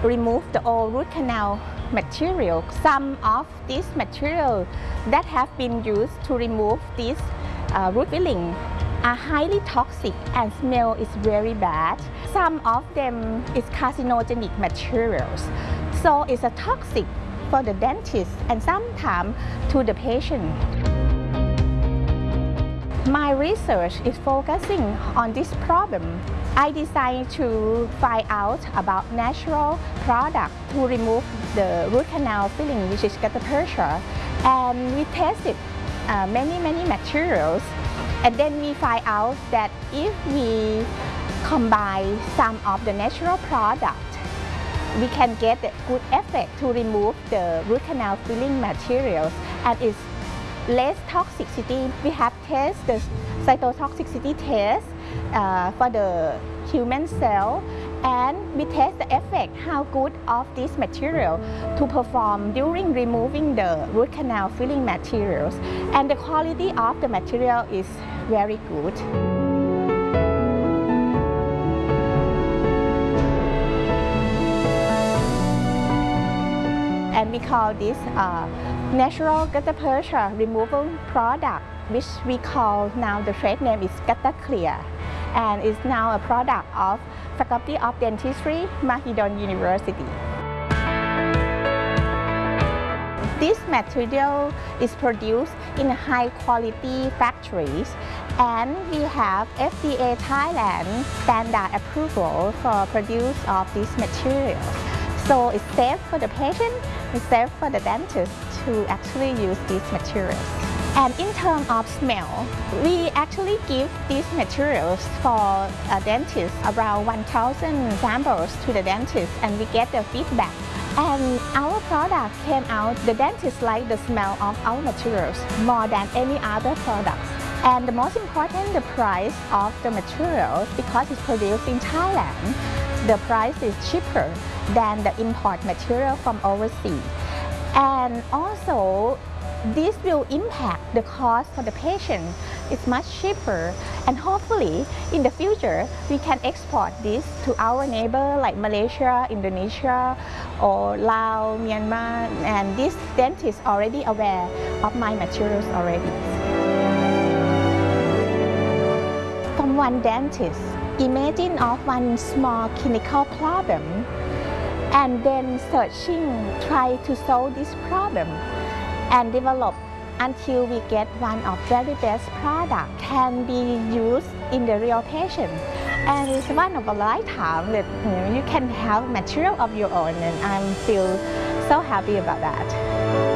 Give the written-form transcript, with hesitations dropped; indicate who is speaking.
Speaker 1: remove the old root canal material. Some of these material that have been used to remove this root filling are highly toxic and smell is very bad. Some of them is carcinogenic materials. So it's a toxic for the dentist and sometimes to the patient. My research is focusing on this problem. I decided to find out about natural product to remove the root canal filling, which is gutta percha, and we tested many materials, and then we find out that if we combine some of the natural product, we can get a good effect to remove the root canal filling materials, and it's less toxicity. We have tested the cytotoxicity test for the human cell, and we test the effect, how good of this material to perform during removing the root canal filling materials, and the quality of the material is very good. And we call this natural gutta percha removal product, which we call now the trade name is Gutta Clear, and is now a product of Faculty of Dentistry, Mahidol University. This material is produced in high quality factories, and we have FDA Thailand standard approval for produce of these materials. So it's safe for the patient, it's safe for the dentist to actually use these materials. And in terms of smell, we actually give these materials for a dentist around 1,000 samples to the dentist, and we get the feedback. And our product came out, the dentist like the smell of our materials more than any other products. And the most important, the price of the materials, because it's produced in Thailand, the price is cheaper than the import material from overseas. And also, this will impact the cost for the patient. It's much cheaper, and hopefully in the future we can export this to our neighbor like Malaysia, Indonesia, or Laos, Myanmar, and this dentist already aware of my materials already. From one dentist, imagine of one small clinical problem, and then searching, try to solve this problem and develop until we get one of very best product can be used in the real patient. And it's one of a lifetime that you can have material of your own, and I feel so happy about that.